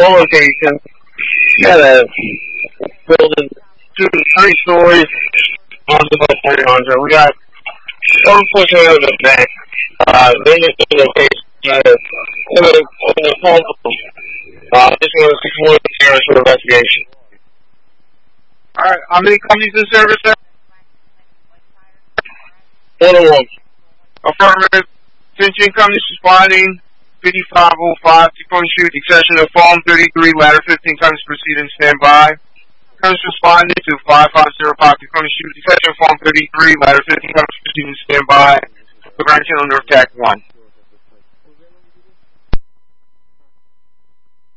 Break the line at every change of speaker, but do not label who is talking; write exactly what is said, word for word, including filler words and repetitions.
one location. Got a building two to three stories on the western yonder. We got overpushing out of the back. Uh, then the location. Uh, in the, in the home. Uh, this was six one zero for investigation.
Alright, how many companies in service there?
One on one.
Affirmative. Attention companies responding. fifty-five oh five, two-point shoot, accession of phone thirty-three, ladder fifteen companies proceeding, standby. Companies responding to five five zero five, two-point shoot, accession of phone thirty-three, ladder fifteen companies proceeding, standby. Prevention under attack one.